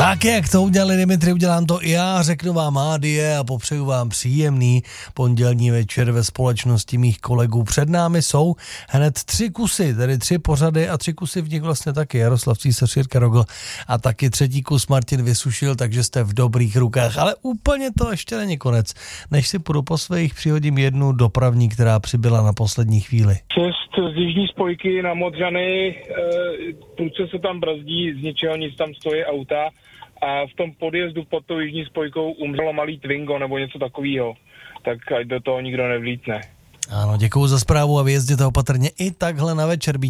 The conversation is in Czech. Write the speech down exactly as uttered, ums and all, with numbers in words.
Tak jak to udělali Dimitri, udělám to i já, řeknu vám adie a popřeju vám příjemný pondělní večer ve společnosti mých kolegů. Před námi jsou hned tři kusy, tedy tři pořady a tři kusy v nich vlastně taky. Jaroslav Císař, Jirka Rogl a taky třetí kus Martin Vysušil, takže jste v dobrých rukách. Ale úplně to ještě není konec. Než si půjdu po svých, přihodím jednu dopravní, která přibyla na poslední chvíli. Šest z jižní spojky na Modřany, e, prudce se tam brzdí, z ničeho nic tam stojí auta a v tom podjezdu pod tou jižní spojkou umřelo malý Twingo nebo něco takového. Tak ať do toho nikdo nevlítne. Ano, děkuju za zprávu a vyjezděte opatrně i takhle na večer.